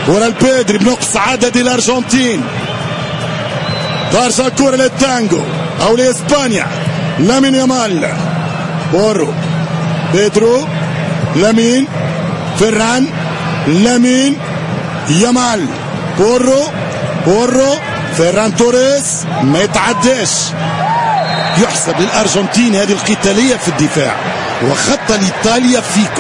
ورا البيدري بنقص عدد الأرجنتين. ترجع الكرة للتانجو أو لإسبانيا. لامين يامال، بورو، بيدرو، لامين، فران، لامين يامال، بورو، فران توريس ما يتعداش. يحسب للأرجنتين هذه القتالية في الدفاع، وخط لإيطاليا فيكو.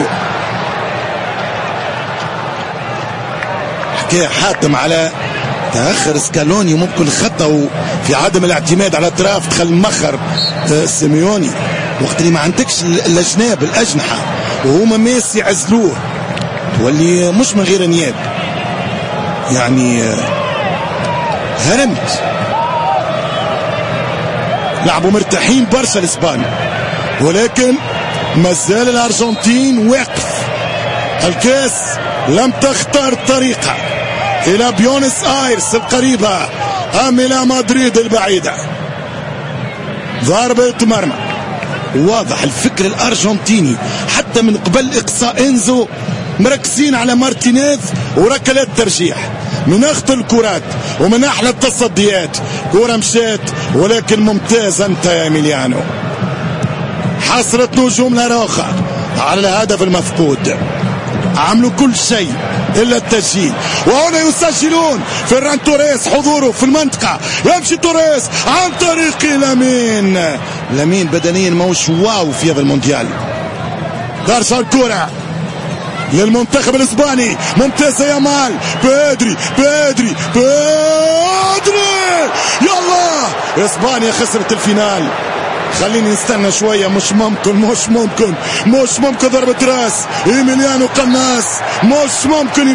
حكاية حاتم على تأخر سكالوني، ممكن خطأ في عدم الاعتماد على اطراف تخل مخر سيميوني وقت اللي ما عندكش الأجناب الأجنحة وهما ميسي عزلوه، واللي مش من غير نياب يعني هرمت. لعبوا مرتاحين برشا الاسبان، ولكن مازال الارجنتين واقف. الكاس لم تختار الطريقة الى بيونس ايرس القريبة ام الى مدريد البعيدة. ضربة مرمى واضح الفكر الارجنتيني حتى من قبل اقصاء انزو، مركزين على مارتينيز وركلات ترجيح من اخطر الكرات ومن احلى التصديات. كرة مشات ولكن ممتاز انت يا ايميليانو. حصرت نجوم لاروخا على الهدف المفقود، عملوا كل شيء الا التسجيل، وهنا يسجلون. فران توريس حضوره في المنطقة، يمشي توريس عن طريق لامين بدنيا موش واو في هذا المونديال. ترجع الكرة للمنتخب الاسباني، ممتازة يامال، بيدري يلا اسبانيا خسرت الفينال. خليني نستنى شوية، مش ممكن ضربة راس ايميليانو قناص، مش ممكن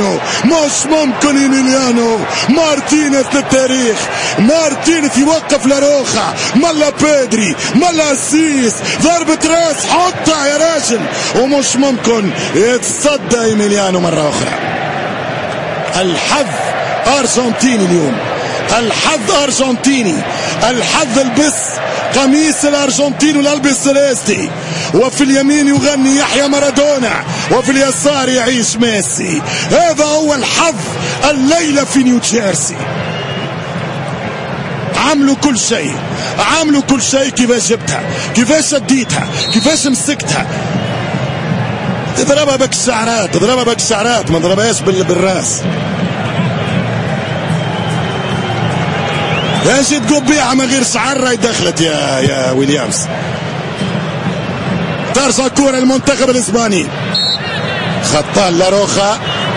ايميليانو مارتينيز للتاريخ. مارتينيز يوقف لاروخا، ملا بيدري، ملا اسيس، ضربة راس حطها يا راجل، ومش ممكن يتصدى ايميليانو مرة اخرى. الحظ ارجنتيني اليوم، الحظ ارجنتيني، الحظ البس قميص الارجنتين والالبس سيليستي، وفي اليمين يغني يحيى مارادونا وفي اليسار يعيش ميسي. هذا هو الحظ الليلة في نيوجيرسي. عملوا كل شيء، كيفاش جبتها، كيفاش شديتها، كيفاش مسكتها. تضربها بك الشعرات، ما ضربهاش بالراس. ايش تقول بيها من غير شعر راي دخلت يا ويليامز. ترجع كرة المنتخب الاسباني، خطان لاروخا.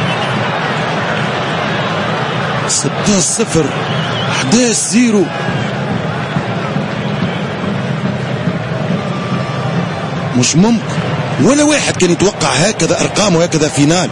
6-0 11-0. مش ممكن ولا واحد كان يتوقع هكذا ارقام وهكذا فينال.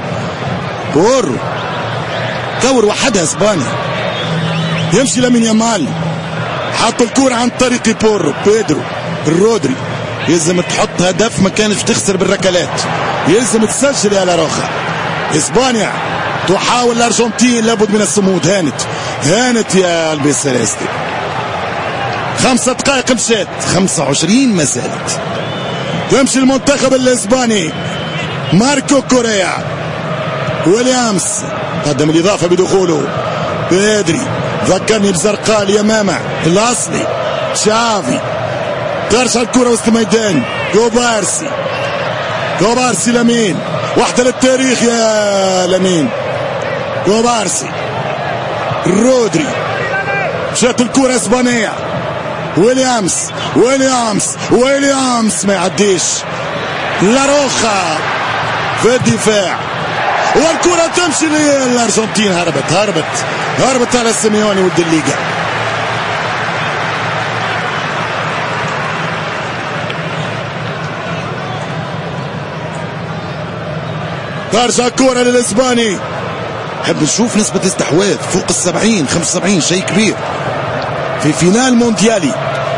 كور وحدها اسبانيا. يمشي لامين يامال، حط الكرة عن طريق بيدرو، رودري. يلزم تحط هدف، ما كانش تخسر بالركلات، يلزم تسجل يا لاروخا. اسبانيا تحاول، الارجنتين لابد من الصمود. هانت يا البيسيليستي. 5 دقائق مشات، 25 ما زالت. يمشي المنتخب الاسباني، ماركو كوريا، ويليامز قدم الاضافة بدخوله. بيدري ذكرني بزرقاء اليمامة الاصلي. شافي ترجع الكرة وسط الميدان. كوبارسي لامين، واحدة للتاريخ يا لامين. كوبارسي، رودري، مشات الكرة اسبانية. ويليامز ما يعديش. لاروخا في الدفاع، والكرة تمشي للأرجنتين. هربت على سيميوني ولد الليغا. ترجع الكرة للإسباني. نحب نشوف نسبة الاستحواذ فوق 70 75، شيء كبير في فينال مونديالي.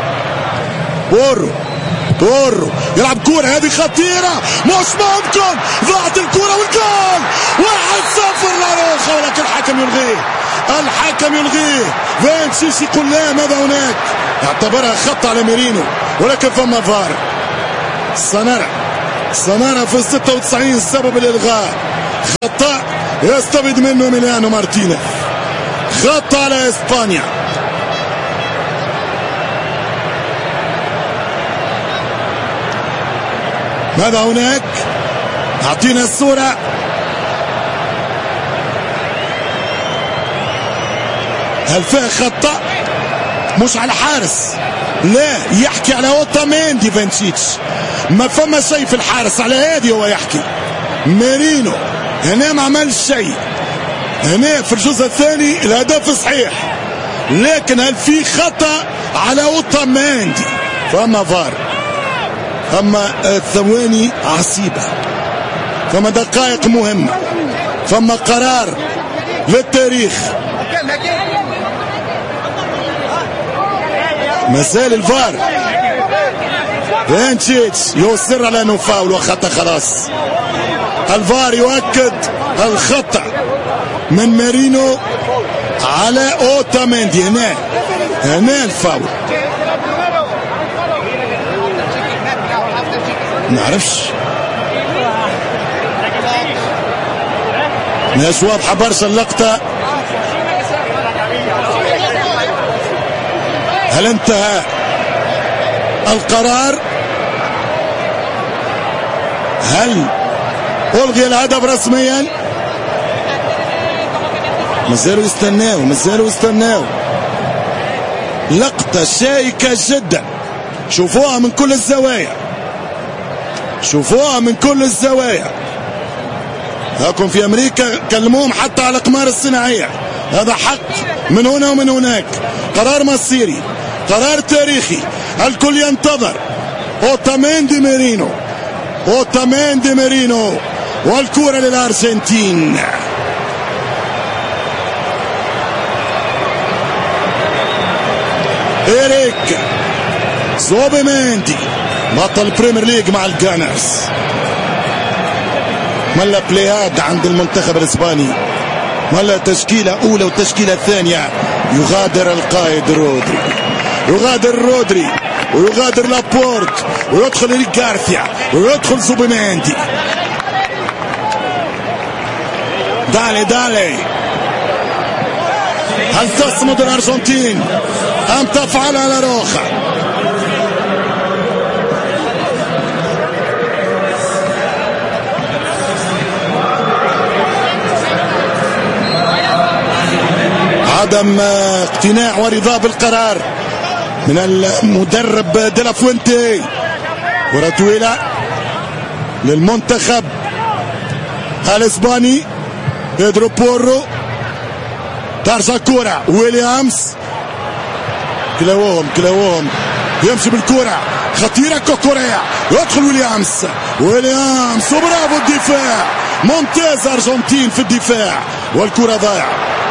بورو يلعب كرة هذه خطيرة، مش ممكن، ضاعت الكرة والجول. 1-0 لاروخا، ولكن الحكم يلغيه. فانشيش يقول لا، ماذا هناك؟ يعتبرها خطأ على ميرينو، ولكن ثم فار. سنرى في 96 سبب الإلغاء. خطأ يستفيد منه ميليانو مارتينيز. خط على اسبانيا. ماذا هناك؟ اعطينا الصورة. هل فيه خطأ؟ مش على الحارس، لا، يحكي على اوتاميندي. فانشيتش ما فما شيء في الحارس، على هادي هو يحكي. ميرينو هنا ما عملش شيء، هنا في الجزء الثاني الهدف صحيح، لكن هل في خطأ على اوتاميندي؟ فما فار، فما ثواني عصيبة، فما دقائق مهمة، فما قرار للتاريخ. مازال الفار. فانشيتش يصر على انه فاول وخطأ. خلاص الفار يؤكد الخطأ من مارينو على اوتاميندي. هنا الفاول. نعرفش، مش واضحة برشا اللقطة. هل انتهى القرار؟ هل ألغي الهدف رسميا؟ مازالوا يستناو. لقطة شائكة جدا، شوفوها من كل الزوايا. هاكم في أمريكا كلموهم حتى على الأقمار الصناعية. هذا حق من هنا ومن هناك، قرار مصيري، قرار تاريخي، الكل ينتظر. اوتاميندي ميرينو والكرة للأرجنتين. إيريك زوبيميندي بطل بريمير ليج مع الجانرز. ملا بلاياد عند المنتخب الإسباني، ملا تشكيلة أولى وتشكيلة ثانية. يغادر القائد رودري ويغادر لابورت ويدخل إريك غارسيا ويدخل زوبيميندي. دالي هل تصمد الأرجنتين أم تفعلها لاروخا؟ عدم اقتناع ورضا بالقرار من المدرب ديلا فوينتي. كرة طويلة للمنتخب الاسباني. بيدرو بورو ترجع كرة ويليامز. كلاوهم يمشي بالكرة خطيرة. كوكوريا يدخل ويليامز وبرافو الدفاع. ممتاز أرجنتين في الدفاع، والكرة ضايعة.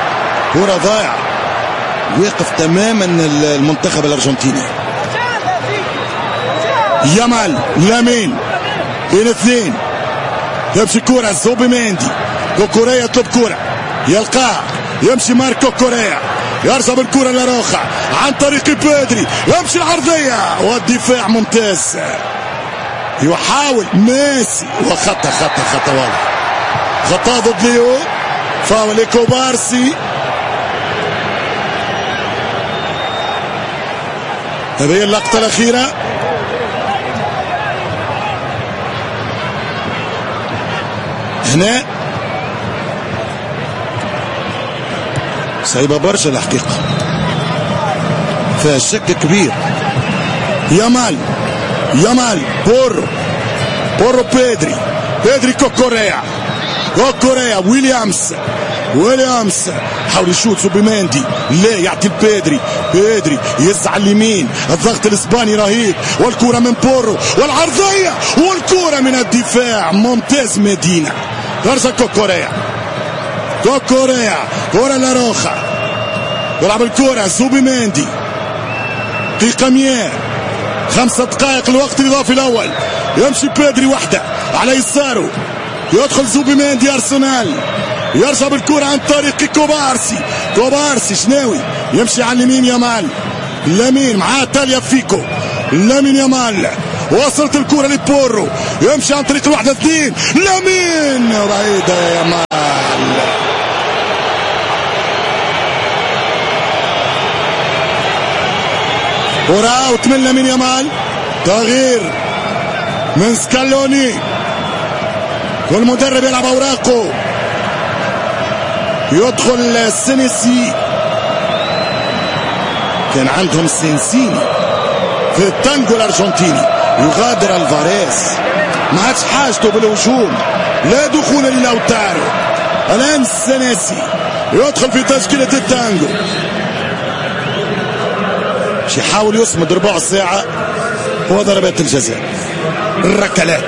وقف تماما المنتخب الأرجنتيني. يامال لامين بين اثنين، يمشي كرة زوبيميندي. كوكوريا يطلب كرة يلقاها، يمشي ماركو كوريا يرجع بالكرة لاروخا عن طريق بيدري، يمشي العرضية والدفاع ممتاز. يحاول ميسي وخطأ واضح. خطأ ضد ليو، فاول كوبارسي. هذه اللقطة الأخيرة. هنا صعيبة برشا الحقيقة، فيها شك كبير. يامال بورو بيدري كوكوريا ويليامز حاول يشوت زوبيميندي، لا يعطي بيدري يزعل اليمين. الضغط الاسباني رهيب، والكرة من بورو والعرضية والكرة من الدفاع ممتاز. مدينة ترجع كوكوريا كرة لاروخا يلعب الكرة زوبيميندي. دقيقة 100، 5 دقائق الوقت الإضافي الأول. يمشي بيدري وحده على يساره، يدخل زوبيميندي أرسنال، يرجع بالكرة عن طريق كوبارسي شناوي يمشي على اليمين. يامال لامين معاه تاليا فيكو. لامين يامال وصلت الكرة لبورو، يمشي عن طريق 1-2. لامين بعيدة يا يامال. وراو تملى من يامال. تغيير من سكالوني والمدرب يلعب اوراقه. يدخل سينيسي. كان عندهم سينسيني في التانجو الارجنتيني. يغادر الفاريز، ما عادش حاجته بالهجوم، لا دخول للاوتارو. الان سينيسي يدخل في تشكيلة التانجو، باش يحاول يصمد ربع ساعة. وضربات الجزاء، الركلات.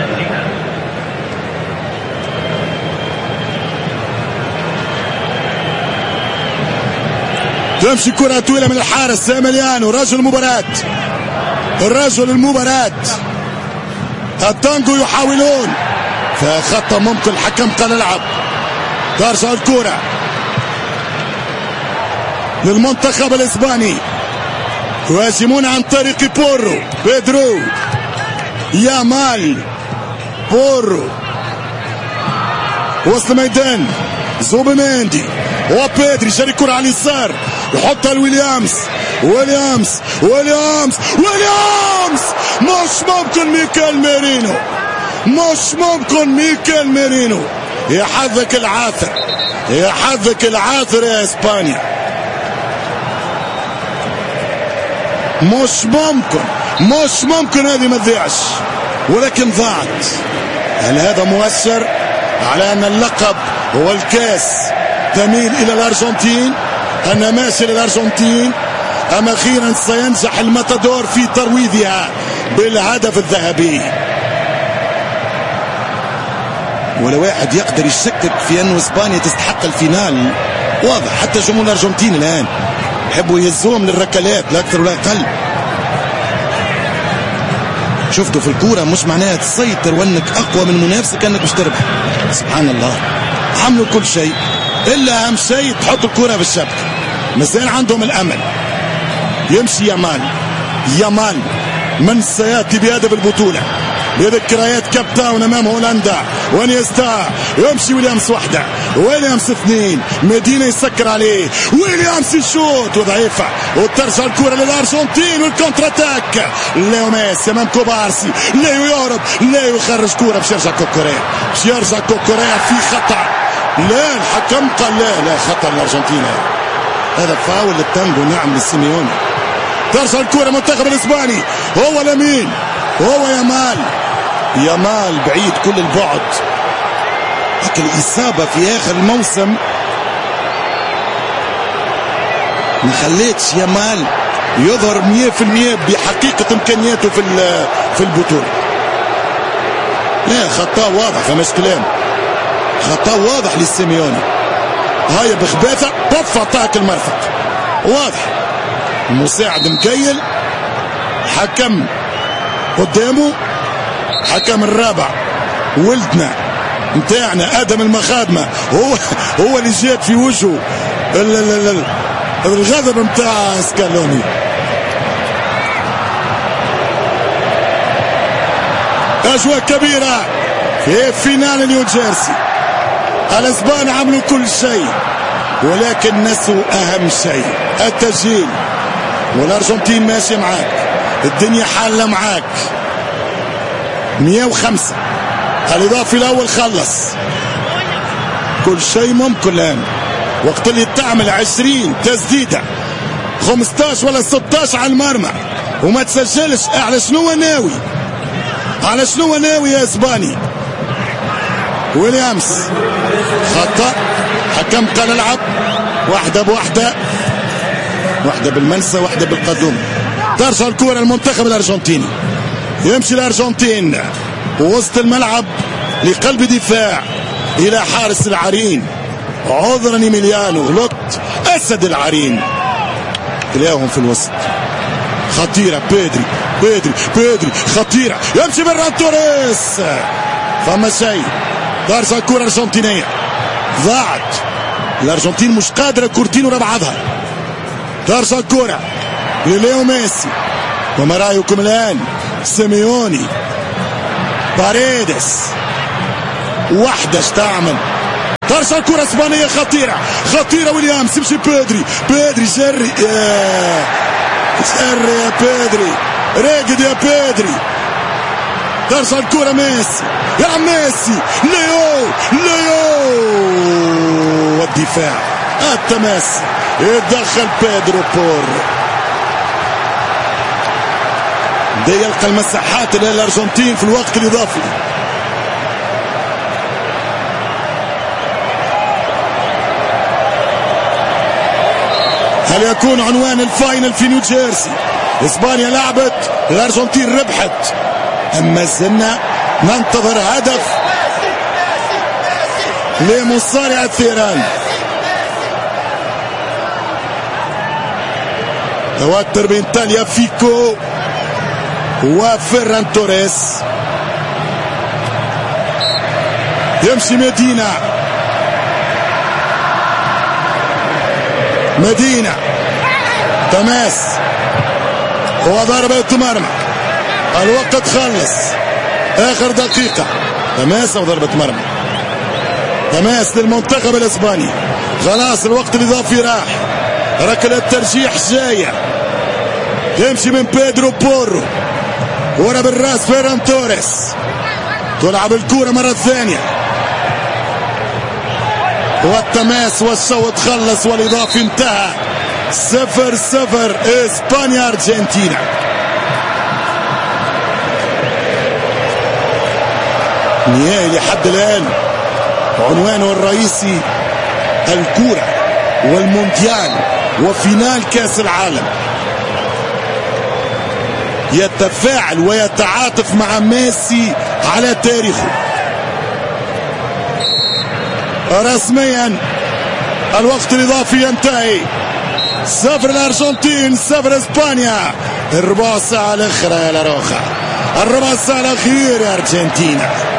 تمشي كرة طويلة من الحارس ساميليانو، رجل المباراة، الرجل المباراة. التانجو يحاولون، فخطأ ممكن. الحكم قال العب. ترجع الكرة للمنتخب الاسباني، يهاجمون عن طريق بورو. بيدرو، يامال، بورو، وسط الميدان زوبيميندي وبيدري. شارك كرة على اليسار، يحطها لويليامز. ويليامز ويليامز ويليامز. مش ممكن ميكيل ميرينو، مش ممكن ميكيل ميرينو. يا حظك العاثر، يا حظك العاثر يا اسبانيا. مش ممكن، مش ممكن هذه ما تضيعش، ولكن ضاعت. هل هذا مؤشر على ان اللقب والكاس تميل الى الارجنتين، ان ماشي للارجنتين، ام اخيرا سينجح الماتادور في ترويضها بالهدف الذهبي؟ ولا واحد يقدر يشكك في انه اسبانيا تستحق الفينال. واضح، حتى جمهور الارجنتين الان يحبوا يهزوهم للركلات لا اكثر ولا اقل. شفتوا في الكوره مش معناها تسيطر وانك اقوى من منافسك انك مش تربح. سبحان الله، عملوا كل شيء الا اهم شيء تحط الكوره في الشبكه. مازال عندهم الامل. يمشي يامال، يامال من سياتي بهدف البطوله بذكريات كاب تاون امام هولندا. وانيستا، يمشي ويليامز وحده، ويليامز اثنين، مدينة يسكر عليه، ويليامز يشوت وضعيفة، وترجع الكرة للارجنتين والكونتر اتاك. ليو ميسي امام كوبارسي، ليو يهرب، ليو يخرج كرة باش يرجع كوكوريا، باش يرجع كوكوريا في خطأ. لا، الحكم قال لا خطأ الارجنتين. هذا فاول للتانجو، نعم للسيميوني. ترجع الكرة المنتخب الاسباني، هو لمين؟ هو يامال. يامال بعيد كل البعد. لكن الإصابة في آخر الموسم ما خليتش يامال يظهر 100% بحقيقة إمكانياته في البطولة. لا، خطأ واضح، فمش كلام، خطأ واضح للسيميوني. هاي بخباثة بف عطاك المرفق، واضح. المساعد مكيل، حكم قدامه، حكم الرابع ولدنا متاعنا ادم المخادمه، هو اللي جات في وجهه الغضب متاع سكالوني. اجواء كبيره في فينال نيوجيرسي. الاسبان عملوا كل شيء ولكن نسوا اهم شيء، التسجيل. والارجنتين ماشي معاك، الدنيا حالة معاك. 105 الاضافي الاول خلص. كل شيء ممكن الان، وقت اللي تعمل 20 تسديده 15 ولا 16 على المرمى وما تسجلش، على شنو ناوي؟ على شنو ناوي يا اسباني؟ ويليامز خطأ، حكم قال العب، واحدة بواحدة، واحدة بالمنسى واحدة بالقدوم. ترجع الكرة المنتخب الارجنتيني. يمشي الارجنتين وسط الملعب لقلب دفاع الى حارس العرين. عذرا إيميليانو، غلط، اسد العرين تلاقيهم في الوسط. خطيرة، بيدري خطيرة، يمشي برا توريس، فما شيء. ترجع الكرة الارجنتينية، ضاعت. الارجنتين مش قادرة كورتين ورا بعضها. ترجع الكرة لليو ميسي، وما رأيكم الآن؟ سيميوني، باريدس، وحدة تعمل. ترجع الكرة اسبانية خطيرة، ويليامز يمشي، بيدري جري، سر يا بيدري، راقد يا بيدري، ترجع الكرة ميسي، يا ميسي، ليو والدفاع التماس، يتدخل بيدرو بورو، ده يلقى المساحات للأرجنتين في الوقت الإضافي. هل يكون عنوان الفاينل في نيوجيرسي؟ اسبانيا لعبت، الأرجنتين ربحت، أما زلنا ننتظر هدف لمصارع الثيران. توتر بين تاليا فيكو وفيران توريس. يمشي مدينة تماس وضربة مرمى، الوقت خلص، آخر دقيقة، تماس وضربة مرمى، تماس للمنتخب الإسباني. خلاص الوقت الإضافي راح، ركلة ترجيح جاية، يمشي من بيدرو بورو، ورا بالراس فيران توريس، تلعب الكرة مرة ثانية، والتماس والشوط خلص والإضافي انتهى. 0-0 إسبانيا أرجنتينا. نهائي لحد الآن عنوانه الرئيسي الكرة والمونديال وفينال كأس العالم. يتفاعل ويتعاطف مع ميسي على تاريخه. رسميا الوقت الإضافي ينتهي، 0 الأرجنتين 0 إسبانيا. الربع ساعة الأخرى يا لاروخا، الربع ساعة الأخير يا أرجنتينا.